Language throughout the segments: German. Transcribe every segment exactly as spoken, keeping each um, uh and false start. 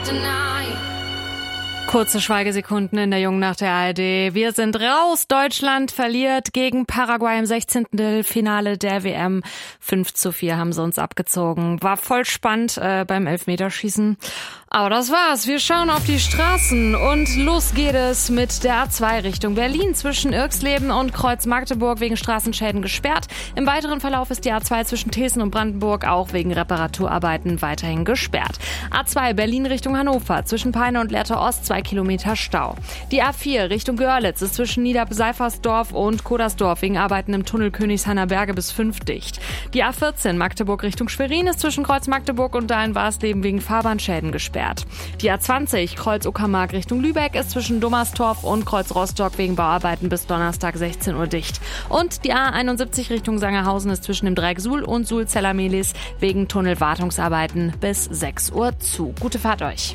Kurze Schweigesekunden in der Jungen Nacht der A R D. Wir sind raus. Deutschland verliert gegen Paraguay im sechzehnten Finale der W M. fünf zu vier haben sie uns abgezogen. War voll spannend äh, beim Elfmeterschießen. Aber das war's. Wir schauen auf die Straßen und los geht es mit der A zwei Richtung Berlin zwischen Irxleben und Kreuz-Magdeburg wegen Straßenschäden gesperrt. Im weiteren Verlauf ist die A zwei zwischen Thesen und Brandenburg auch wegen Reparaturarbeiten weiterhin gesperrt. A zwei Berlin Richtung Hannover zwischen Peine und Lehrte Ost zwei Kilometer Stau. Die A vier Richtung Görlitz ist zwischen Niederseifersdorf und Kodersdorf wegen Arbeiten im Tunnel Königshainer Berge bis fünf dicht. Die A vierzehn Magdeburg Richtung Schwerin ist zwischen Kreuz-Magdeburg und Dahlem-Warsleben wegen Fahrbahnschäden gesperrt. Die A zwanzig Kreuz-Uckermark Richtung Lübeck ist zwischen Dommerstorf und Kreuz-Rostock wegen Bauarbeiten bis Donnerstag sechzehn Uhr dicht. Und die A einundsiebzig Richtung Sangerhausen ist zwischen dem Dreieck Suhl und Suhl-Zellermehlis wegen Tunnelwartungsarbeiten bis sechs Uhr zu. Gute Fahrt euch.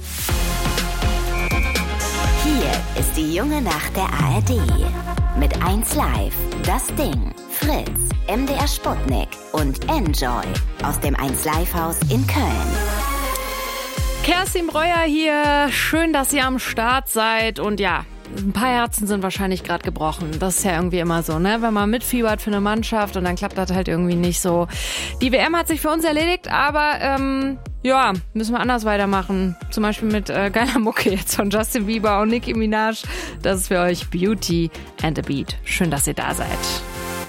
Hier ist die Junge Nacht der A R D. Mit eins Live, Das Ding, Fritz, M D R Sputnik und Enjoy aus dem eins Live Haus in Köln. Kerstin Breuer hier. Schön, dass ihr am Start seid. Und ja, ein paar Herzen sind wahrscheinlich gerade gebrochen. Das ist ja irgendwie immer so, ne? Wenn man mitfiebert für eine Mannschaft und dann klappt das halt irgendwie nicht so. Die W M hat sich für uns erledigt, aber ähm, ja, müssen wir anders weitermachen. Zum Beispiel mit äh, geiler Mucke jetzt von Justin Bieber und Nicki Minaj. Das ist für euch Beauty and the Beat. Schön, dass ihr da seid.